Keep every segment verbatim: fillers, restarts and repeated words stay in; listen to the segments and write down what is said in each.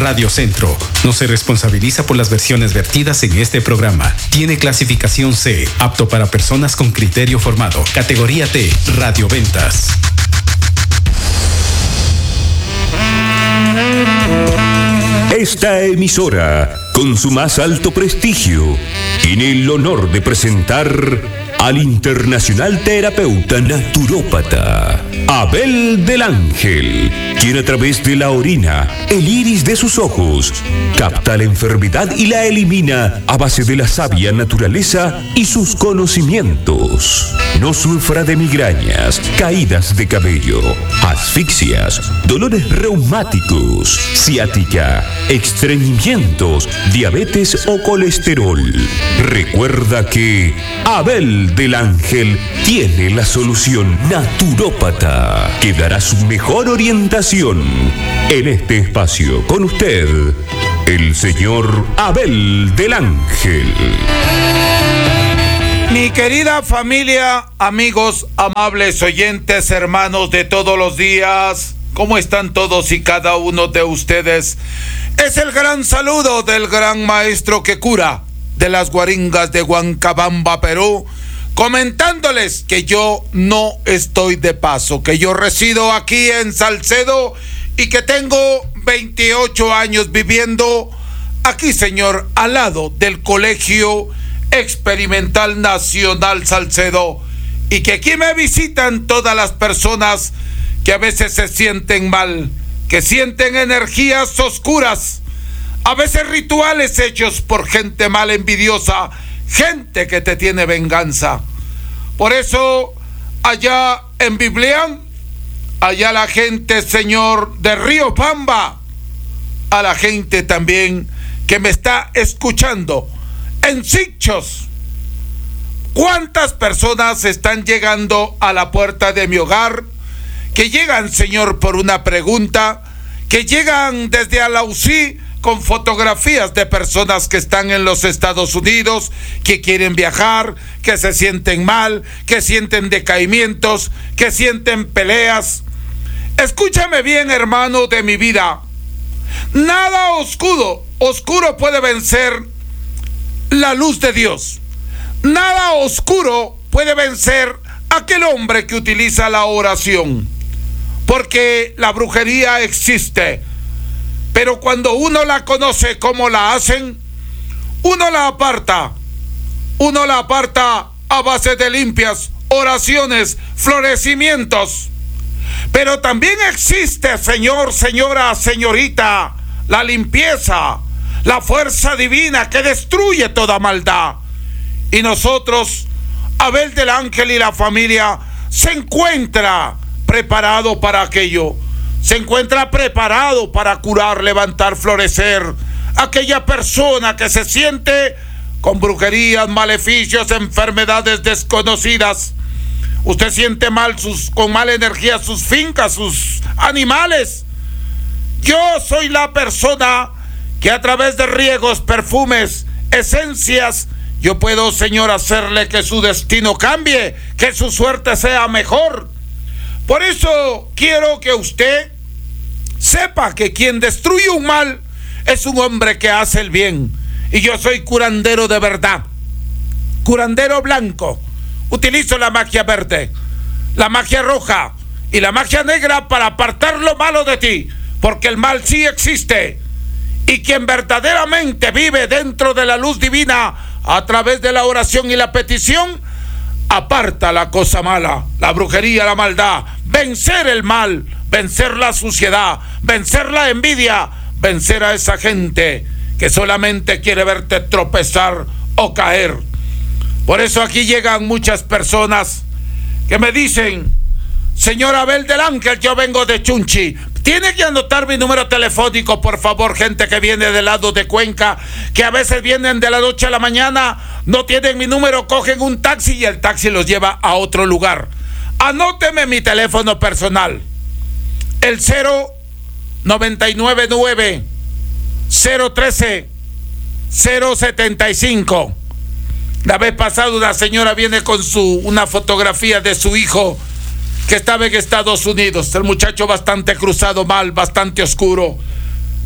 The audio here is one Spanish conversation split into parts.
Radio Centro no se responsabiliza por las versiones vertidas en este programa. Tiene clasificación C, apto para personas con criterio formado. Categoría T, radioventas. Esta emisora, con su más alto prestigio, tiene el honor de presentar al internacional terapeuta naturópata Abel del Ángel, quien a través de la orina, el iris de sus ojos, capta la enfermedad y la elimina a base de la sabia naturaleza y sus conocimientos. No sufra de migrañas, caídas de cabello, asfixias, dolores reumáticos, ciática, estreñimientos, diabetes o colesterol. Recuerda que Abel del Ángel tiene la solución naturópata que dará su mejor orientación. En este espacio con usted, el señor Abel del Ángel. Mi querida familia, amigos, amables oyentes, hermanos de todos los días, ¿cómo están todos y cada uno de ustedes? Es el gran saludo del gran maestro que cura de las Guaringas de Huancabamba, Perú, comentándoles que yo no estoy de paso, que yo resido aquí en Salcedo y que tengo veintiocho años viviendo aquí, señor, al lado del Colegio Experimental Nacional Salcedo, y que aquí me visitan todas las personas que a veces se sienten mal, que sienten energías oscuras, a veces rituales hechos por gente mal envidiosa, gente que te tiene venganza. Por eso, allá en Biblián, allá la gente, señor, de Río Pamba, a la gente también que me está escuchando en Sichos. ¿Cuántas personas están llegando a la puerta de mi hogar? Que llegan, señor, por una pregunta, que llegan desde Alausí con fotografías de personas que están en los Estados Unidos, que quieren viajar, que se sienten mal, que sienten decaimientos, que sienten peleas. Escúchame bien, hermano de mi vida. Nada oscuro, oscuro puede vencer la luz de Dios. Nada oscuro puede vencer aquel hombre que utiliza la oración. Porque la brujería existe. Pero cuando uno la conoce como la hacen, uno la aparta. Uno la aparta a base de limpias oraciones, florecimientos. Pero también existe, señor, señora, señorita, la limpieza, la fuerza divina que destruye toda maldad. Y nosotros, Abel del Ángel y la familia, se encuentra preparado para aquello. Se encuentra preparado para curar, levantar, florecer aquella persona que se siente con brujerías, maleficios, enfermedades desconocidas. Usted siente mal sus, con mala energía sus fincas, sus animales. Yo soy la persona que a través de riegos, perfumes, esencias, yo puedo, señor, hacerle que su destino cambie, que su suerte sea mejor. Por eso quiero que usted sepa que quien destruye un mal es un hombre que hace el bien. Y yo soy curandero de verdad, curandero blanco. Utilizo la magia verde, la magia roja y la magia negra para apartar lo malo de ti, porque el mal sí existe. Y quien verdaderamente vive dentro de la luz divina a través de la oración y la petición, aparta la cosa mala, la brujería, la maldad, vencer el mal, vencer la suciedad, vencer la envidia, vencer a esa gente que solamente quiere verte tropezar o caer. Por eso aquí llegan muchas personas que me dicen: señor Abel del Ángel, yo vengo de Chunchi. Tiene que anotar mi número telefónico, por favor, gente que viene del lado de Cuenca, que a veces vienen de la noche a la mañana, no tienen mi número, cogen un taxi y el taxi los lleva a otro lugar. Anóteme mi teléfono personal, el cero noventa y nueve nueve cero trece cero setenta y cinco. La vez pasada una señora viene con su una fotografía de su hijo que estaba en Estados Unidos. El muchacho bastante cruzado mal, bastante oscuro.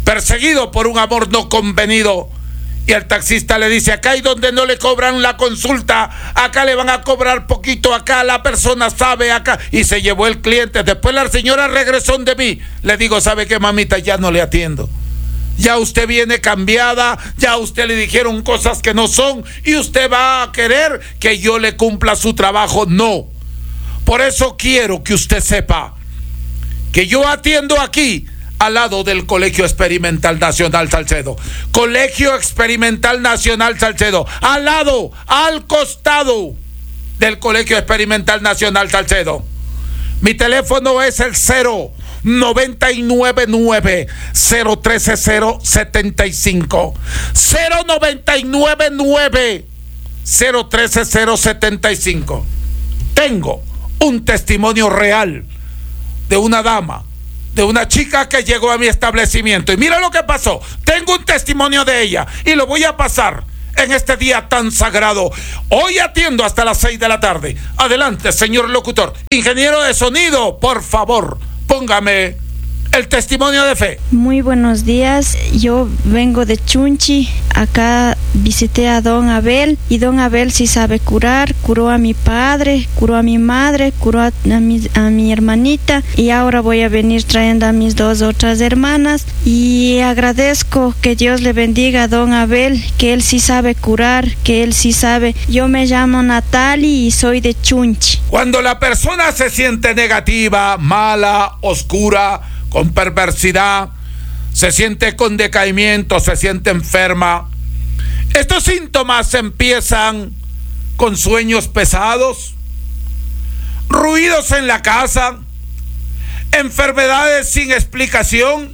perseguido por un amor no convenido. Y el taxista le dice: acá hay donde no le cobran la consulta, acá le van a cobrar poquito, acá la persona sabe, acá. Y se llevó el cliente. Después la señora regresó de mí. Le digo: ¿sabe qué, mamita? Ya no le atiendo. Ya usted viene cambiada, ya a usted le dijeron cosas que no son y usted va a querer que yo le cumpla su trabajo. No. Por eso quiero que usted sepa que yo atiendo aquí al lado del Colegio Experimental Nacional Salcedo. Colegio Experimental Nacional Salcedo. Al lado, al costado del Colegio Experimental Nacional Salcedo. Mi teléfono es el cero noventa y nueve nueve cero trece cero setenta y cinco. cero noventa y nueve nueve cero trece cero setenta y cinco. Tengo un testimonio real de una dama, de una chica que llegó a mi establecimiento. Y mira lo que pasó. Tengo un testimonio de ella y lo voy a pasar en este día tan sagrado. Hoy atiendo hasta las seis de la tarde. Adelante, señor locutor. Ingeniero de sonido, por favor, póngame el testimonio de fe. Muy buenos días, yo vengo de Chunchi, acá visité a don Abel y don Abel sí sabe curar, curó a mi padre, curó a mi madre, curó a, a, mi, a mi hermanita y ahora voy a venir trayendo a mis dos otras hermanas y agradezco que Dios le bendiga a don Abel, que él sí sabe curar, que él sí sabe. Yo me llamo Natali y soy de Chunchi. Cuando la persona se siente negativa, mala, oscura, con perversidad, se siente con decaimiento, se siente enferma, estos síntomas empiezan con sueños pesados, ruidos en la casa, enfermedades sin explicación,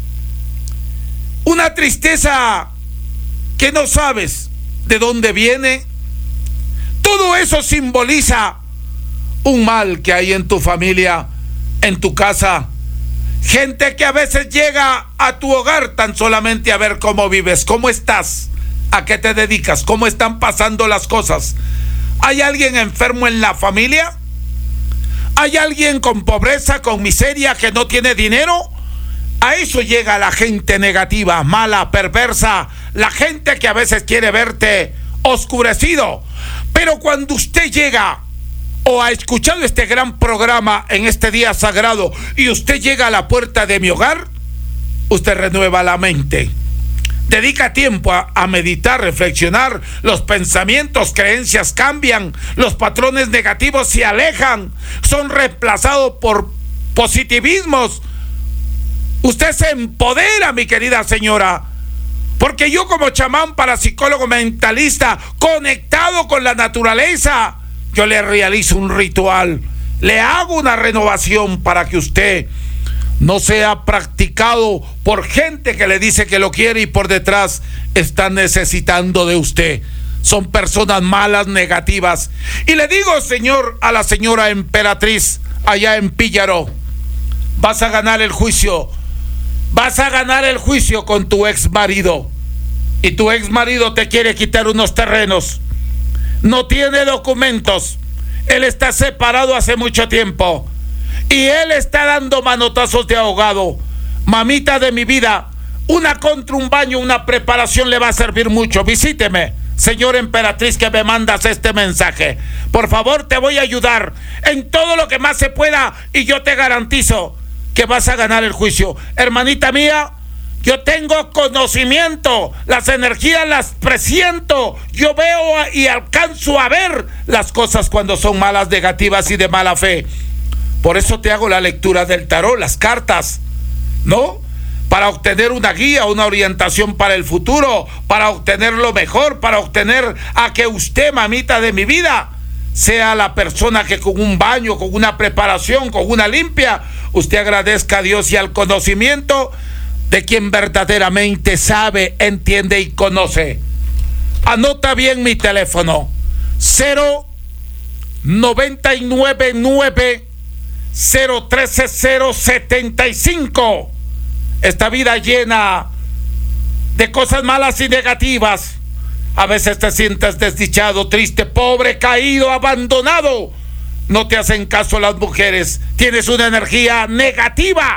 una tristeza que no sabes de dónde viene. Todo eso simboliza un mal que hay en tu familia, en tu casa. Gente que a veces llega a tu hogar tan solamente a ver cómo vives, cómo estás, a qué te dedicas, cómo están pasando las cosas. ¿Hay alguien enfermo en la familia? ¿Hay alguien con pobreza, con miseria, que no tiene dinero? A eso llega la gente negativa, mala, perversa, la gente que a veces quiere verte oscurecido. Pero cuando usted llega o ha escuchado este gran programa en este día sagrado y usted llega a la puerta de mi hogar, usted renueva la mente, dedica tiempo a, a meditar, reflexionar, los pensamientos, creencias cambian, los patrones negativos se alejan, son reemplazados por positivismos. Usted se empodera, mi querida señora, porque yo como chamán parapsicólogo mentalista conectado con la naturaleza, yo le realizo un ritual, le hago una renovación para que usted no sea practicado por gente que le dice que lo quiere y por detrás está necesitando de usted. Son personas malas, negativas. Y le digo, señor, a la señora emperatriz allá en Píllaro, vas a ganar el juicio, vas a ganar el juicio con tu ex marido. Y tu ex marido te quiere quitar unos terrenos. No tiene documentos, él está separado hace mucho tiempo y él está dando manotazos de ahogado. Mamita de mi vida, una contra un baño, una preparación le va a servir mucho. Visíteme, señor emperatriz, que me mandas este mensaje. Por favor, te voy a ayudar en todo lo que más se pueda y yo te garantizo que vas a ganar el juicio. Hermanita mía, yo tengo conocimiento, las energías las presiento, yo veo y alcanzo a ver las cosas cuando son malas, negativas y de mala fe. Por eso te hago la lectura del tarot, las cartas, ¿no? Para obtener una guía, una orientación para el futuro, para obtener lo mejor, para obtener a que usted, mamita de mi vida, sea la persona que con un baño, con una preparación, con una limpia, usted agradezca a Dios y al conocimiento de quien verdaderamente sabe, entiende y conoce. Anota bien mi teléfono: cero noventa y nueve nueve cero trece cero setenta y cinco. Esta vida llena de cosas malas y negativas. A veces te sientes desdichado, triste, pobre, caído, abandonado. No te hacen caso las mujeres. Tienes una energía negativa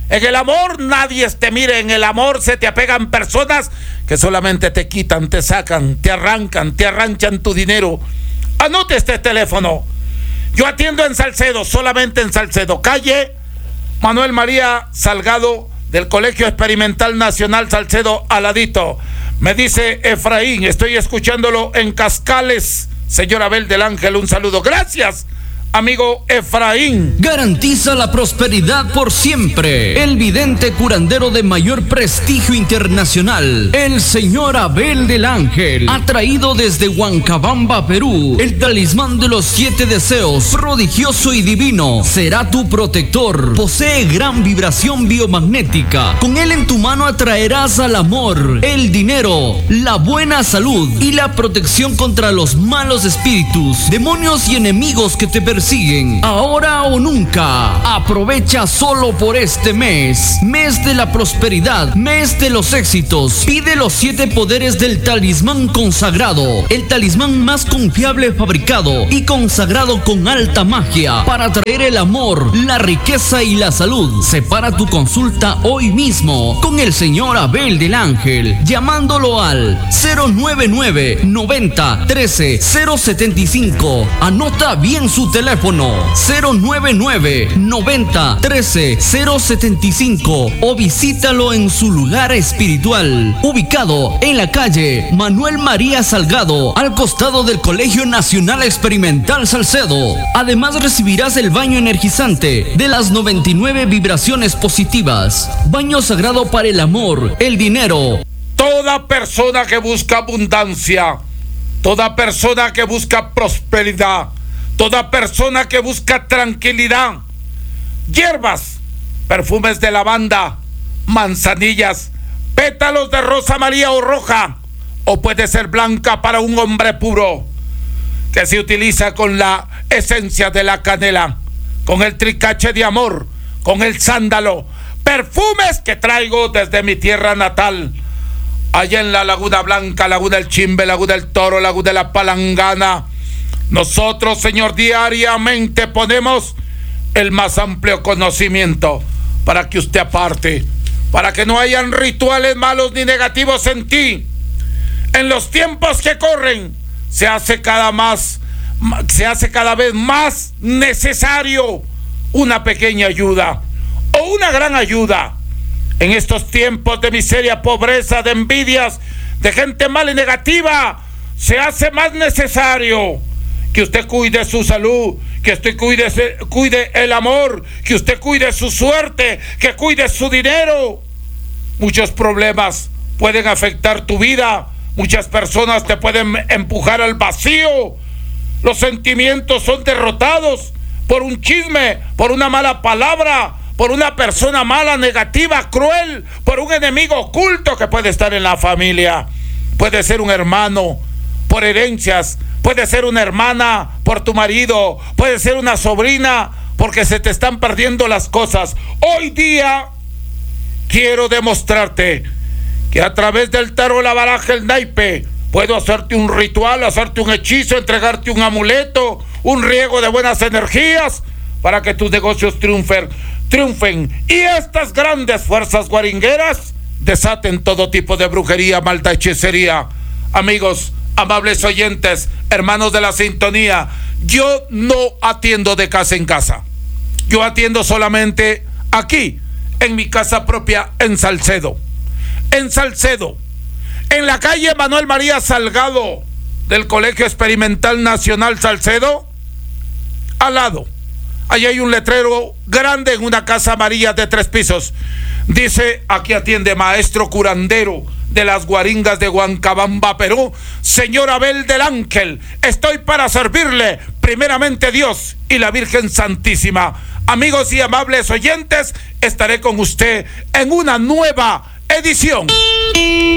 En el amor nadie te mire, en el amor se te apegan personas que solamente te quitan, te sacan, te arrancan, te arranchan tu dinero. Anote este teléfono. Yo atiendo en Salcedo, solamente en Salcedo, calle Manuel María Salgado del Colegio Experimental Nacional Salcedo, al ladito. Me dice Efraín, estoy escuchándolo en Cascales. Señor Abel del Ángel, un saludo. Gracias, amigo Efraín. Garantiza la prosperidad por siempre. El vidente curandero de mayor prestigio internacional, el señor Abel del Ángel, ha traído desde Huancabamba, Perú, el talismán de los siete deseos, prodigioso y divino. Será tu protector. Posee gran vibración biomagnética. Con él en tu mano atraerás al amor, el dinero, la buena salud y la protección contra los malos espíritus, demonios y enemigos que te persiguen. Siguen ahora o nunca. Aprovecha solo por este mes, mes de la prosperidad, mes de los éxitos. Pide los siete poderes del talismán consagrado, el talismán más confiable fabricado y consagrado con alta magia para traer el amor, la riqueza y la salud. Separa tu consulta hoy mismo con el señor Abel del Ángel, llamándolo al cero noventa y nueve, noventa, trece, cero setenta y cinco. Anota bien su teléfono. cero noventa y nueve, noventa, trece, cero setenta y cinco o visítalo en su lugar espiritual, ubicado en la calle Manuel María Salgado, al costado del Colegio Nacional Experimental Salcedo. Además recibirás el baño energizante de las noventa y nueve vibraciones positivas, baño sagrado para el amor, el dinero. Toda persona que busca abundancia, toda persona que busca prosperidad, toda persona que busca tranquilidad, hierbas, perfumes de lavanda, manzanillas, pétalos de rosa amarilla o roja, o puede ser blanca para un hombre puro, que se utiliza con la esencia de la canela, con el tricache de amor, con el sándalo, perfumes que traigo desde mi tierra natal, allá en la Laguna Blanca, Laguna del Chimbe, Laguna del Toro, Laguna de la Palangana. Nosotros, Señor, diariamente ponemos el más amplio conocimiento para que usted aparte, para que no hayan rituales malos ni negativos en ti. En los tiempos que corren, se hace cada más, se hace cada vez más necesario una pequeña ayuda o una gran ayuda. En estos tiempos de miseria, pobreza, de envidias, de gente mala y negativa, se hace más necesario que usted cuide su salud, que usted cuide, cuide el amor, que usted cuide su suerte, que cuide su dinero. Muchos problemas pueden afectar tu vida, muchas personas te pueden empujar al vacío. Los sentimientos son derrotados por un chisme, por una mala palabra, por una persona mala, negativa, cruel, por un enemigo oculto que puede estar en la familia. Puede ser un hermano por herencias, puede ser una hermana por tu marido, puede ser una sobrina porque se te están perdiendo las cosas. Hoy día quiero demostrarte que a través del tarot, la baraja, el naipe, puedo hacerte un ritual, hacerte un hechizo, entregarte un amuleto, un riego de buenas energías para que tus negocios triunfen, triunfen y estas grandes fuerzas guaringueras desaten todo tipo de brujería, maldad, hechicería. Amigos, amables oyentes, hermanos de la sintonía, yo no atiendo de casa en casa. Yo atiendo solamente aquí, en mi casa propia, en Salcedo. En Salcedo, en la calle Manuel María Salgado del Colegio Experimental Nacional Salcedo, al lado. Allí hay un letrero grande en una casa amarilla de tres pisos. Dice, aquí atiende maestro curandero de las guaringas de Huancabamba, Perú, señor Abel del Ángel. Estoy para servirle, primeramente Dios y la Virgen Santísima. Amigos y amables oyentes, estaré con usted en una nueva edición.